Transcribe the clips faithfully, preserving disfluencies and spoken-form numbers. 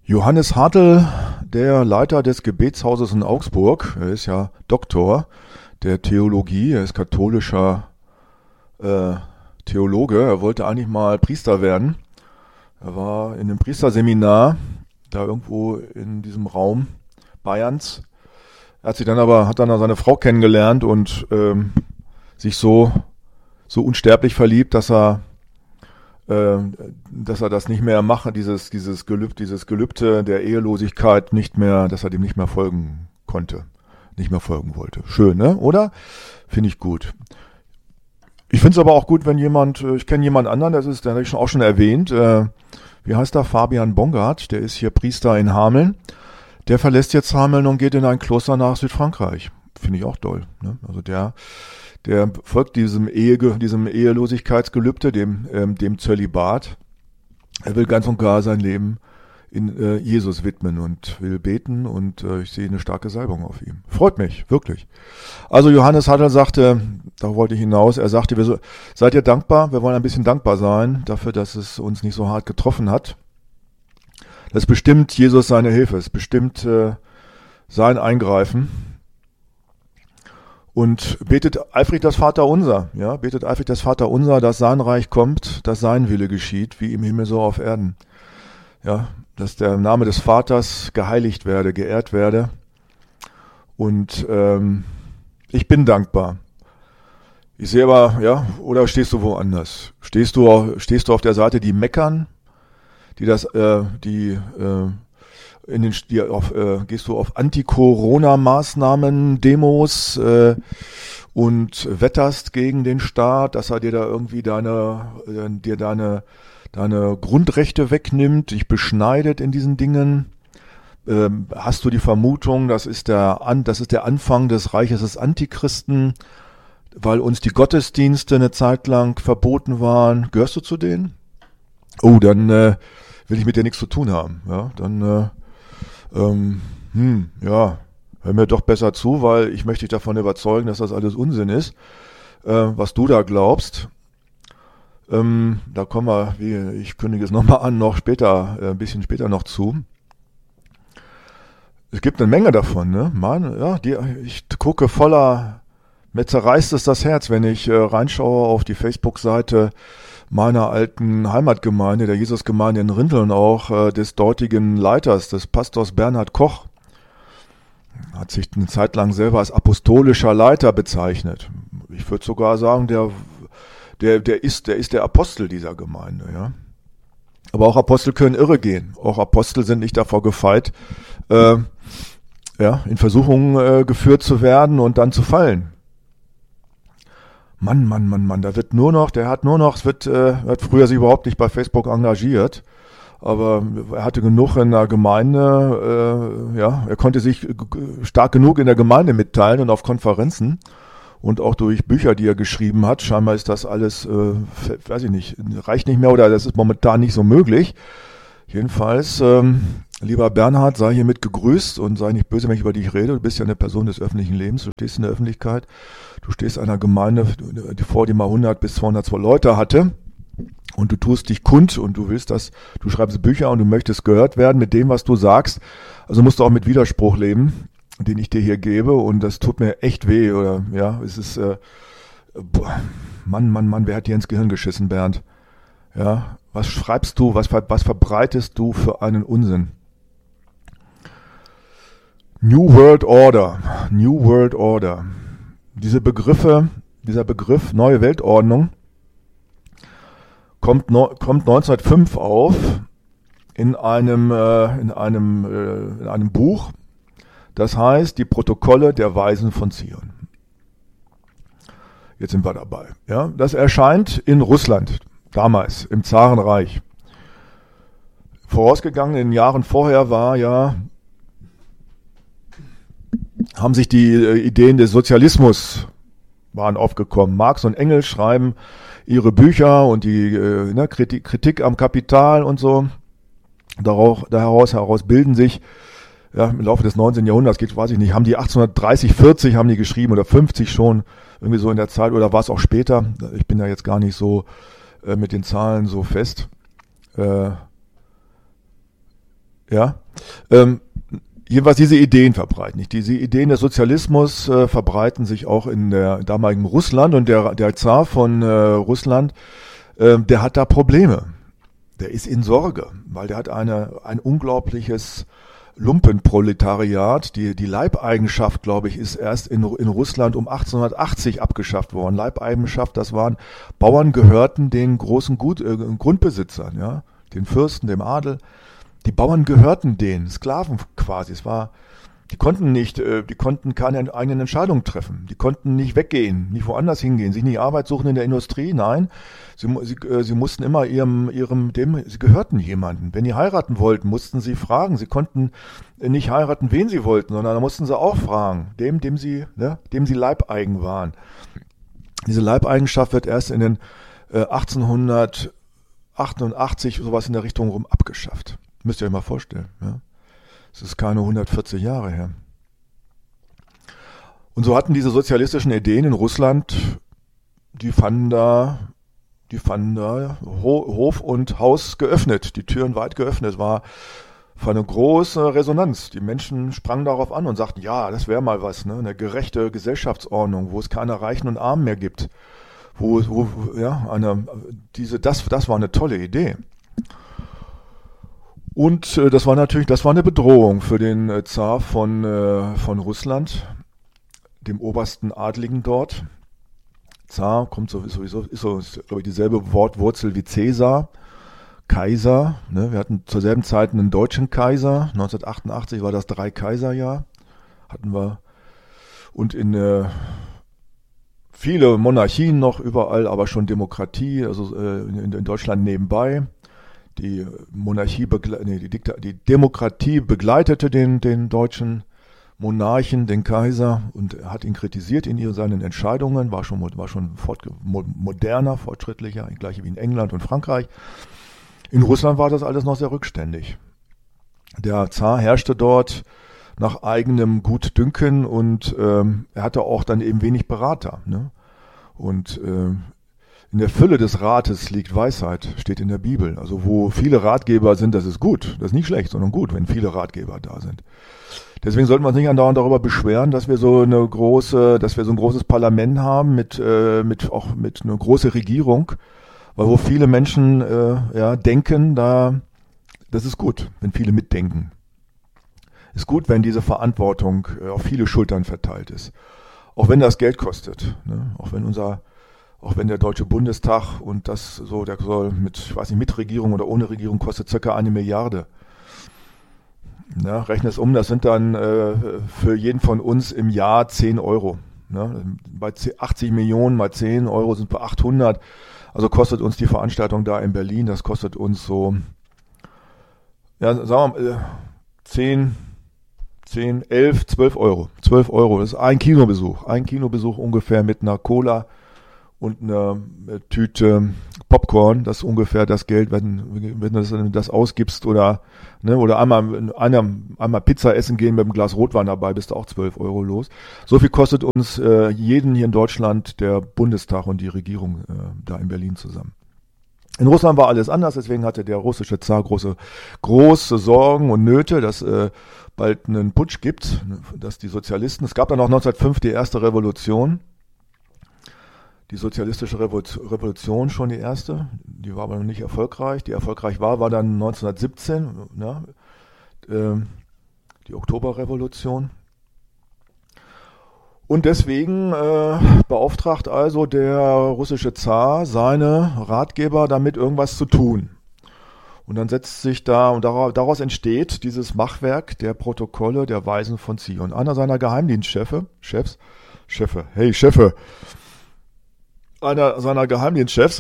Johannes Hartl, der Leiter des Gebetshauses in Augsburg, er ist ja Doktor der Theologie, er ist katholischer äh, Theologe, er wollte eigentlich mal Priester werden. Er war in einem Priesterseminar, da irgendwo in diesem Raum Bayerns. Er hat sich dann aber, hat dann seine Frau kennengelernt und ähm, sich so, so unsterblich verliebt, dass er dass er das nicht mehr macht, dieses, dieses Gelübde, dieses Gelübde der Ehelosigkeit nicht mehr, dass er dem nicht mehr folgen konnte, nicht mehr folgen wollte. Schön, ne? Oder? Finde ich gut. Ich finde es aber auch gut, wenn jemand, ich kenne jemand anderen, das ist, den habe ich schon auch schon erwähnt, äh, wie heißt der? Fabian Bongard, der ist hier Priester in Hameln. Der verlässt jetzt Hameln und geht in ein Kloster nach Südfrankreich. Finde ich auch toll, ne? Also der Der folgt diesem Ehe, diesem Ehelosigkeitsgelübde, dem, ähm, dem Zölibat. Er will ganz und gar sein Leben in äh, Jesus widmen und will beten und äh, ich sehe eine starke Salbung auf ihm. Freut mich, wirklich. Also Johannes Hartl sagte, da wollte ich hinaus, er sagte, wir so, seid ihr dankbar? Wir wollen ein bisschen dankbar sein dafür, dass es uns nicht so hart getroffen hat. Das ist bestimmt Jesus seine Hilfe, es ist bestimmt äh, sein Eingreifen. Und betet eifrig das Vaterunser, ja, betet eifrig das Vaterunser, dass sein Reich kommt, dass sein Wille geschieht, wie im Himmel so auf Erden. Ja, dass der Name des Vaters geheiligt werde, geehrt werde. Und ähm, ich bin dankbar. Ich sehe aber, ja, oder stehst du woanders? Stehst du, auf, stehst du auf der Seite, die meckern, die das, äh, die äh, In den, die auf, äh, gehst du auf Anti-Corona-Maßnahmen, Demos äh, und wetterst gegen den Staat, dass er dir da irgendwie deine, äh, dir deine, deine Grundrechte wegnimmt, dich beschneidet in diesen Dingen? Ähm, hast du die Vermutung, das ist der, An, das ist der Anfang des Reiches des Antichristen, weil uns die Gottesdienste eine Zeit lang verboten waren? Gehörst du zu denen? Oh, dann äh, will ich mit dir nichts zu tun haben. Ja, dann äh, Ähm, hm, ja, hör mir doch besser zu, weil ich möchte dich davon überzeugen, dass das alles Unsinn ist, äh, was du da glaubst. Ähm, da kommen wir, wie, ich kündige es nochmal an, noch später, äh, ein bisschen später noch zu. Es gibt eine Menge davon, ne? Meine, ja, die, ich gucke voller, mir zerreißt es das Herz, wenn ich äh, reinschaue auf die Facebook-Seite meiner alten Heimatgemeinde, der Jesusgemeinde in Rinteln auch, äh, des dortigen Leiters, des Pastors Bernhard Koch. Hat sich eine Zeit lang selber als apostolischer Leiter bezeichnet. Ich würde sogar sagen, der, der, der ist, der ist der Apostel dieser Gemeinde, ja. Aber auch Apostel können irre gehen. Auch Apostel sind nicht davor gefeit, äh, ja, in Versuchungen äh, geführt zu werden und dann zu fallen. Mann, Mann, Mann, Mann, da wird nur noch, der hat nur noch, es wird, äh, hat früher sich überhaupt nicht bei Facebook engagiert, aber er hatte genug in der Gemeinde, äh, ja, er konnte sich g- stark genug in der Gemeinde mitteilen und auf Konferenzen und auch durch Bücher, die er geschrieben hat. Scheinbar ist das alles, äh, weiß ich nicht, reicht nicht mehr oder das ist momentan nicht so möglich. Jedenfalls, ähm, lieber Bernhard, sei hiermit gegrüßt und sei nicht böse, wenn ich über dich rede. Du bist ja eine Person des öffentlichen Lebens, du stehst in der Öffentlichkeit, du stehst einer Gemeinde, die vor dir mal hundert bis zweihundert Leute hatte und du tust dich kund und du willst das, du schreibst Bücher und du möchtest gehört werden mit dem, was du sagst. Also musst du auch mit Widerspruch leben, den ich dir hier gebe und das tut mir echt weh oder ja, es ist, äh, boah, Mann, Mann, Mann, wer hat dir ins Gehirn geschissen, Bernd? Ja, was schreibst du, was, was verbreitest du für einen Unsinn? New World Order, New World Order. Diese Begriffe, dieser Begriff Neue Weltordnung kommt, no, kommt neunzehnhundertfünf auf in einem, äh, in einem, äh, in einem Buch, das heißt Die Protokolle der Weisen von Zion. Jetzt sind wir dabei. Ja, das erscheint in Russland, damals im Zarenreich. Vorausgegangen in den Jahren vorher war ja, haben sich die äh, Ideen des Sozialismus waren aufgekommen. Marx und Engels schreiben ihre Bücher und die äh, ne, Kritik, Kritik am Kapital und so. Daraus, daraus heraus bilden sich ja, im Laufe des neunzehnten Jahrhunderts, geht, weiß ich nicht, haben die achtzehnhundertdreißig, vierzig haben die geschrieben oder fünfzig schon, irgendwie so in der Zeit, oder war es auch später? Ich bin da jetzt gar nicht so äh, mit den Zahlen so fest. Äh, Ja, ähm, jedenfalls diese Ideen verbreiten. Nicht? Diese Ideen des Sozialismus äh, verbreiten sich auch in der damaligen Russland und der, der Zar von äh, Russland, äh, der hat da Probleme. Der ist in Sorge, weil der hat eine, ein unglaubliches Lumpenproletariat. Die, die Leibeigenschaft, glaube ich, ist erst in, in Russland um achtzehnhundertachtzig abgeschafft worden. Leibeigenschaft, das waren Bauern, gehörten den großen Gut, äh, Grundbesitzern, ja, den Fürsten, dem Adel. Die Bauern gehörten denen, Sklaven quasi. Es war, die konnten nicht, die konnten keine eigenen Entscheidungen treffen. Die konnten nicht weggehen, nicht woanders hingehen, sich nicht Arbeit suchen in der Industrie. Nein, sie, sie, sie mussten immer ihrem, ihrem, dem, sie gehörten jemanden. Wenn die heiraten wollten, mussten sie fragen. Sie konnten nicht heiraten, wen sie wollten, sondern da mussten sie auch fragen, dem, dem sie, ne, dem sie leibeigen waren. Diese Leibeigenschaft wird erst in den äh, achtzehnhundertachtundachtzig sowas in der Richtung rum abgeschafft. Müsst ihr euch mal vorstellen. Ja. Das ist keine hundertvierzig Jahre her. Und so hatten diese sozialistischen Ideen in Russland, die fanden da, die fanden da Hof und Haus geöffnet, die Türen weit geöffnet. War war eine große Resonanz. Die Menschen sprangen darauf an und sagten, ja, das wäre mal was, ne? Eine gerechte Gesellschaftsordnung, wo es keine Reichen und Armen mehr gibt. Wo, wo ja, eine, diese, das, das war eine tolle Idee. Und äh, das war natürlich, das war eine Bedrohung für den äh, Zar von, äh, von Russland, dem obersten Adligen dort. Zar kommt sowieso, ist so, glaube ich, dieselbe Wortwurzel wie Cäsar, Kaiser. Ne? Wir hatten zur selben Zeit einen deutschen Kaiser. neunzehnhundertachtundachtzig war das Drei-Kaiser-Jahr. Hatten wir. Und in äh, viele Monarchien noch überall, aber schon Demokratie, also äh, in, in Deutschland nebenbei. Die Monarchie, begle- nee, die, Dikta- die Demokratie begleitete den, den deutschen Monarchen, den Kaiser, und hat ihn kritisiert in ihren, seinen Entscheidungen, war schon, war schon fortge- moderner, fortschrittlicher, gleich wie in England und Frankreich. In Russland war das alles noch sehr rückständig. Der Zar herrschte dort nach eigenem Gutdünken und ähm, er hatte auch dann eben wenig Berater. Ne? Und ähm, in der Fülle des Rates liegt Weisheit, steht in der Bibel. Also wo viele Ratgeber sind, das ist gut. Das ist nicht schlecht, sondern gut, wenn viele Ratgeber da sind. Deswegen sollten wir uns nicht andauernd darüber beschweren, dass wir so eine große, dass wir so ein großes Parlament haben mit, äh, mit auch mit einer großen Regierung, weil wo viele Menschen äh, ja denken, da das ist gut, wenn viele mitdenken. Ist gut, wenn diese Verantwortung äh, auf viele Schultern verteilt ist, auch wenn das Geld kostet, ne? Auch wenn unser Auch wenn der Deutsche Bundestag und das so, der soll mit, ich weiß nicht, mit Regierung oder ohne Regierung kostet circa eine Milliarde. Ja, rechne es um, das sind dann äh, für jeden von uns im Jahr zehn Euro. Ne? Bei achtzig Millionen mal zehn Euro sind wir achthundert. Also kostet uns die Veranstaltung da in Berlin, das kostet uns so, ja, sagen wir mal, äh, zehn, zehn, elf, zwölf Euro. zwölf Euro, das ist ein Kinobesuch. Ein Kinobesuch ungefähr mit einer Cola und eine Tüte Popcorn, das ist ungefähr das Geld, wenn, wenn du das, das ausgibst oder, ne, oder einmal, einmal, einmal Pizza essen gehen mit einem Glas Rotwein dabei, bist du auch zwölf Euro los. So viel kostet uns äh, jeden hier in Deutschland der Bundestag und die Regierung äh, da in Berlin zusammen. In Russland war alles anders, deswegen hatte der russische Zar große, große Sorgen und Nöte, dass äh, bald einen Putsch gibt, dass die Sozialisten, es gab dann auch neunzehnhundertfünf die erste Revolution, die sozialistische Revolution schon die erste, die war aber noch nicht erfolgreich. Die erfolgreich war, war dann neunzehnhundertsiebzehn, ne, äh, die Oktoberrevolution. Und deswegen äh, beauftragt also der russische Zar seine Ratgeber damit irgendwas zu tun. Und dann setzt sich da, und daraus entsteht dieses Machwerk der Protokolle der Weisen von Zion. Einer seiner Geheimdienstchefe, Chefs, Chefe, hey Chefe, einer seiner Geheimdienstchefs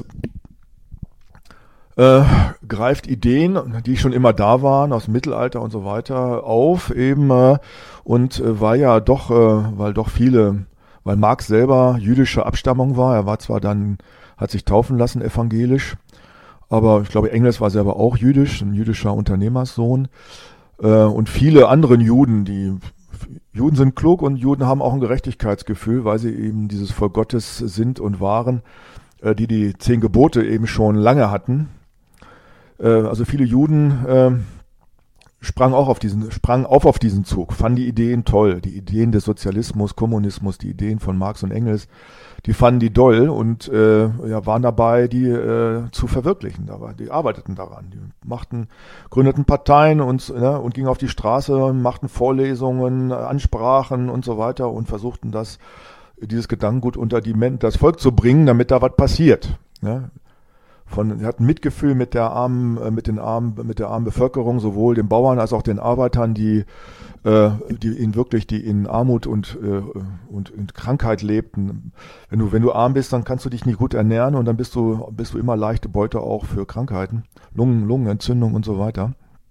äh, greift Ideen, die schon immer da waren, aus dem Mittelalter und so weiter, auf eben äh, und äh, weil ja doch, äh, weil doch viele, weil Marx selber jüdischer Abstammung war, er war zwar dann, hat sich taufen lassen evangelisch, aber ich glaube Engels war selber auch jüdisch, ein jüdischer Unternehmerssohn äh, und viele anderen Juden, die Juden sind klug und Juden haben auch ein Gerechtigkeitsgefühl, weil sie eben dieses Volk Gottes sind und waren, äh, die die zehn Gebote eben schon lange hatten. Äh, also viele Juden äh, sprang auch auf diesen, sprang auf auf diesen Zug, fanden die Ideen toll, die Ideen des Sozialismus, Kommunismus, die Ideen von Marx und Engels, die fanden die doll und äh, ja, waren dabei, die äh, zu verwirklichen. Aber die arbeiteten daran, die machten, gründeten Parteien und, ne, und gingen auf die Straße, machten Vorlesungen, Ansprachen und so weiter und versuchten das, dieses Gedankengut unter die Men- das Volk zu bringen, damit da was passiert. Ne? Von, wir hatten Mitgefühl mit der armen, mit den armen, mit der armen Bevölkerung, sowohl den Bauern als auch den Arbeitern, die, äh, die in wirklich, die in Armut und, äh, und in Krankheit lebten. Wenn du, wenn du arm bist, dann kannst du dich nicht gut ernähren und dann bist du, bist du immer leichte Beute auch für Krankheiten, Lungen, Lungenentzündung und so weiter.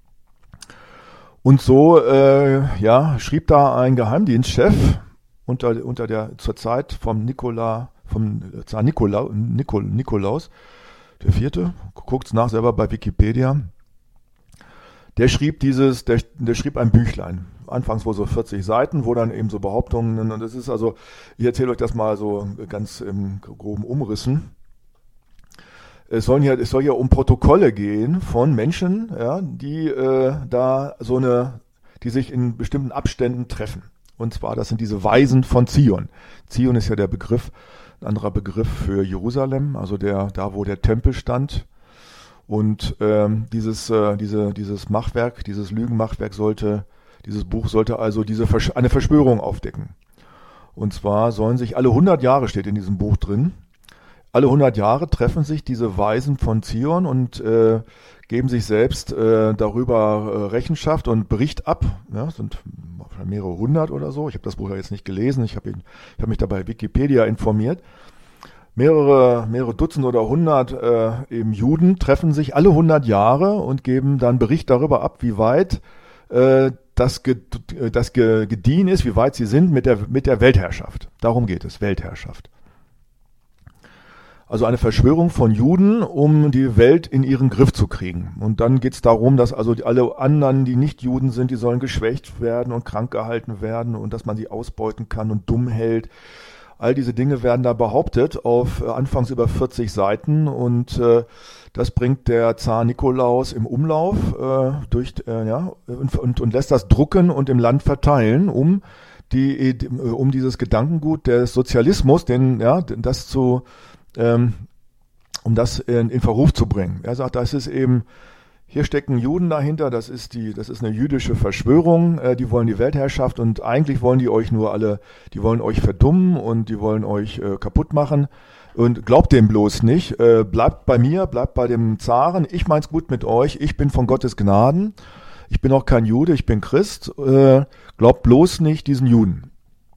Und so, äh, ja, schrieb da ein Geheimdienstchef unter, unter der, zur Zeit vom Nikola, vom Zar Nikola, Nikol, Nikolaus, der vierte, guckt's nach selber bei Wikipedia. Der schrieb dieses, der, der schrieb ein Büchlein. Anfangs wohl so vierzig Seiten, wo dann eben so Behauptungen, und das ist also, ich erzähle euch das mal so ganz im groben Umrissen. Es soll ja, es soll ja um Protokolle gehen von Menschen, ja, die äh, da so eine, die sich in bestimmten Abständen treffen. Und zwar, das sind diese Weisen von Zion. Zion ist ja der Begriff, ein anderer Begriff für Jerusalem, also der, da wo der Tempel stand. Und ähm, dieses, äh, diese, dieses Machwerk, dieses Lügenmachwerk sollte, dieses Buch sollte also diese Versch- eine Verschwörung aufdecken. Und zwar sollen sich alle hundert Jahre, steht in diesem Buch drin, alle hundert Jahre treffen sich diese Weisen von Zion und äh, geben sich selbst äh, darüber äh, Rechenschaft und Bericht ab. Ja, sind mehrere hundert oder so. Ich habe das Buch ja jetzt nicht gelesen. Ich habe ich hab mich da bei Wikipedia informiert. Mehrere, mehrere Dutzend oder hundert äh, eben Juden treffen sich alle hundert Jahre und geben dann Bericht darüber ab, wie weit äh, das, ge, das ge, gediehen ist, wie weit sie sind mit der, mit der Weltherrschaft. Darum geht es, Weltherrschaft. Also eine Verschwörung von Juden, um die Welt in ihren Griff zu kriegen. Und dann geht es darum, dass also alle anderen, die nicht Juden sind, die sollen geschwächt werden und krank gehalten werden und dass man sie ausbeuten kann und dumm hält. All diese Dinge werden da behauptet auf äh, anfangs über vierzig Seiten und äh, das bringt der Zar Nikolaus im Umlauf äh, durch äh, ja und, und, und lässt das drucken und im Land verteilen, um die um dieses Gedankengut des Sozialismus, den ja das zu Ähm, um das in, in Verruf zu bringen. Er sagt, das ist eben, hier stecken Juden dahinter, das ist die, das ist eine jüdische Verschwörung, äh, die wollen die Weltherrschaft und eigentlich wollen die euch nur alle, die wollen euch verdummen und die wollen euch äh, kaputt machen und glaubt dem bloß nicht, äh, bleibt bei mir, bleibt bei dem Zaren, ich mein's gut mit euch, ich bin von Gottes Gnaden, ich bin auch kein Jude, ich bin Christ, äh, glaubt bloß nicht diesen Juden.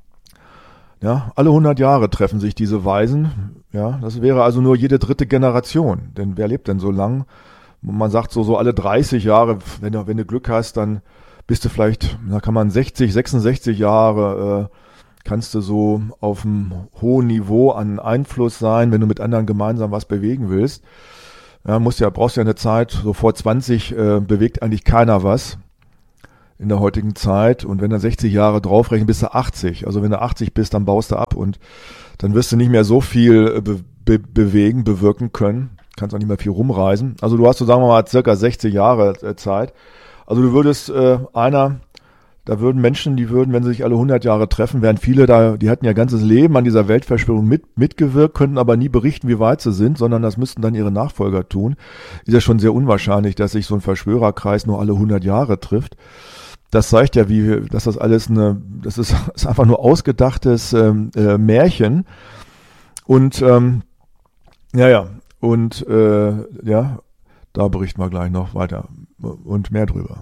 Ja, alle hundert Jahre treffen sich diese Weisen. Ja, das wäre also nur jede dritte Generation. Denn wer lebt denn so lang? Man sagt so, so alle dreißig Jahre, wenn du, wenn du Glück hast, dann bist du vielleicht, da kann man sechzig, sechsundsechzig Jahre, äh, kannst du so auf einem hohen Niveau an Einfluss sein, wenn du mit anderen gemeinsam was bewegen willst. Ja, musst ja, brauchst ja eine Zeit, so vor zwanzig äh, bewegt eigentlich keiner was in der heutigen Zeit und wenn du sechzig Jahre draufrechnen, bist du achtzig. Also wenn du achtzig bist, dann baust du ab und dann wirst du nicht mehr so viel be- be- bewegen, bewirken können. Kannst auch nicht mehr viel rumreisen. Also du hast so, sagen wir mal, circa sechzig Jahre äh, Zeit. Also du würdest äh, einer, da würden Menschen, die würden, wenn sie sich alle hundert Jahre treffen, wären viele da, die hatten ihr ganzes Leben an dieser Weltverschwörung mit, mitgewirkt, könnten aber nie berichten, wie weit sie sind, sondern das müssten dann ihre Nachfolger tun. Ist ja schon sehr unwahrscheinlich, dass sich so ein Verschwörerkreis nur alle hundert Jahre trifft. Das zeigt ja, wie, dass das alles eine, das ist, ist einfach nur ausgedachtes ähm, äh, Märchen. Und ähm, ja, ja, und äh, ja, da berichten wir gleich noch weiter und mehr drüber.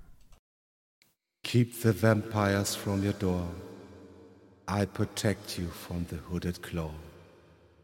Keep the vampires from your door. I protect you from the hooded claw.